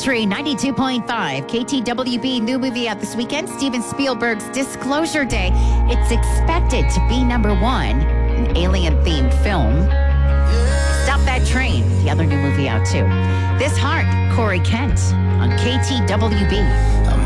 Country 92.5. KTWB new movie out this weekend. Steven Spielberg's Disclosure Day. It's expected to be number one, an alien-themed film. Stop That Train, the other new movie out too. This Heart, Corey Kent on KTWB.